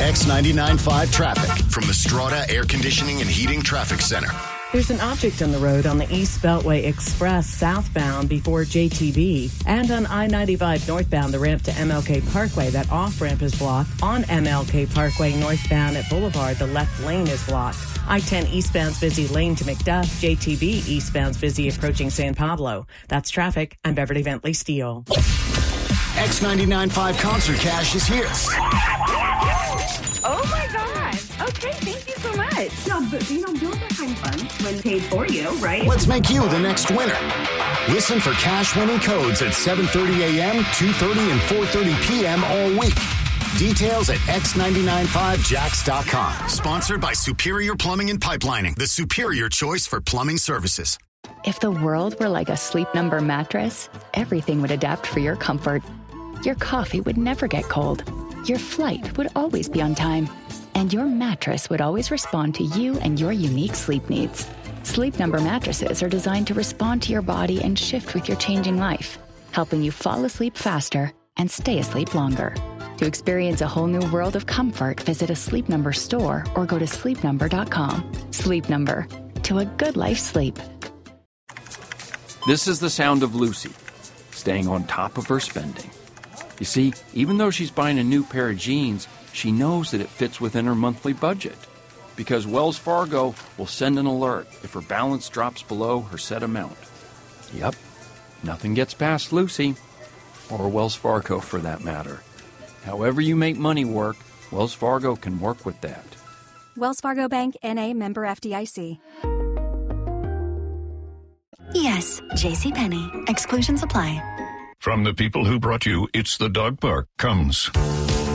X99.5 traffic from the Strata Air Conditioning and Heating Traffic Center. There's an object on the road on the East Beltway Express southbound before JTB. And on I-95 northbound, the ramp to MLK Parkway, that off-ramp is blocked. On MLK Parkway northbound at Boulevard, the left lane is blocked. I-10 eastbound's busy lane to McDuff. JTB eastbound's busy approaching San Pablo. That's traffic. I'm Beverly Bentley Steele. X99.5 Concert Cash is here. Oh my God. Okay, thank you so much. No, but bills are kind of fun when paid for you, right? Let's make you the next winner. Listen for cash winning codes at 7:30 a.m., 2:30, and 4:30 p.m. all week. Details at x995jax.com. Sponsored by Superior Plumbing and Pipelining, the superior choice for plumbing services. If the world were like a Sleep Number mattress, everything would adapt for your comfort. Your coffee would never get cold. Your flight would always be on time. And your mattress would always respond to you and your unique sleep needs. Sleep Number mattresses are designed to respond to your body and shift with your changing life, helping you fall asleep faster and stay asleep longer. To experience a whole new world of comfort, visit a Sleep Number store or go to sleepnumber.com. Sleep Number. To a good life sleep. This is the sound of Lucy, staying on top of her spending. You see, even though she's buying a new pair of jeans, she knows that it fits within her monthly budget. Because Wells Fargo will send an alert if her balance drops below her set amount. Yep, nothing gets past Lucy, or Wells Fargo for that matter. However you make money work, Wells Fargo can work with that. Wells Fargo Bank, N.A., member FDIC. Yes, JCPenney. Exclusions apply. From the people who brought you It's the Dog Park comes